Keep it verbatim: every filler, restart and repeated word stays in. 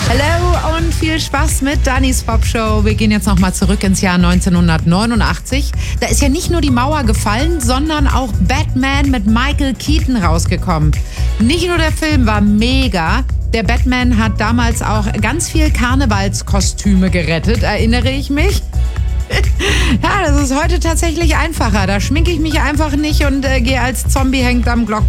Hallo und viel Spaß mit Dannys Pop Show. Wir gehen jetzt nochmal zurück ins Jahr neunzehnhundertneunundachtzig. Da ist ja nicht nur die Mauer gefallen, sondern auch Batman mit Michael Keaton rausgekommen. Nicht nur der Film war mega, der Batman hat damals auch ganz viel Karnevalskostüme gerettet, erinnere ich mich. Ja, das ist heute tatsächlich einfacher. Da schminke ich mich einfach nicht und äh, gehe als Zombie hängt am Glock.